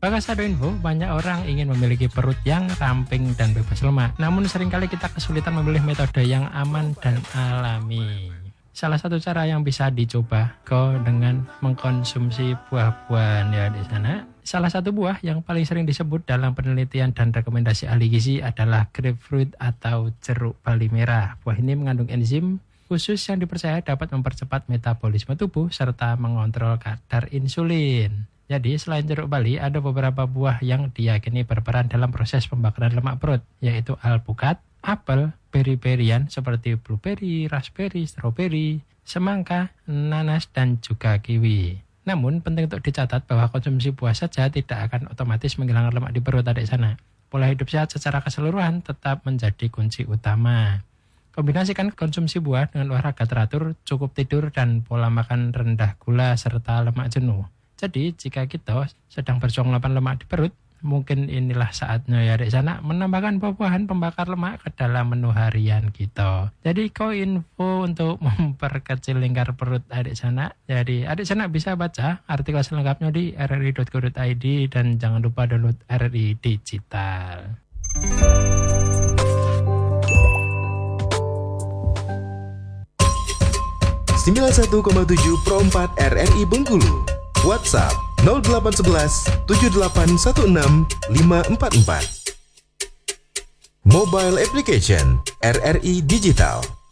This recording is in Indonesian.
Bakal satu info, banyak orang ingin memiliki perut yang ramping dan bebas lemak. Namun seringkali kita kesulitan memilih metode yang aman dan alami. Salah satu cara yang bisa dicoba dengan mengkonsumsi buah-buahan ya di sana. Salah satu buah yang paling sering disebut dalam penelitian dan rekomendasi ahli gizi adalah grapefruit atau jeruk bali merah. Buah ini mengandung enzim khusus yang dipercaya dapat mempercepat metabolisme tubuh serta mengontrol kadar insulin. Jadi selain jeruk bali, ada beberapa buah yang diyakini berperan dalam proses pembakaran lemak perut, yaitu alpukat, apel, beri-berian seperti blueberry, raspberry, strawberry, semangka, nanas, dan juga kiwi. Namun penting untuk dicatat bahwa konsumsi buah saja tidak akan otomatis menghilangkan lemak di perut adik sana. Pola hidup sehat secara keseluruhan tetap menjadi kunci utama. Kombinasikan konsumsi buah dengan olahraga teratur, cukup tidur, dan pola makan rendah gula serta lemak jenuh. Jadi jika kita sedang berjuang melawan lemak di perut, mungkin inilah saatnya ya adik sana menambahkan buah-buahan pembakar lemak ke dalam menu harian kita. Jadi info untuk memperkecil lingkar perut adik sana. Jadi adik sana bisa baca artikel selengkapnya di rri.co.id dan jangan lupa download RRI Digital. 91,7 Pro 4 RRI Bengkulu. WhatsApp 0811 7816 544. Mobile application RRI Digital.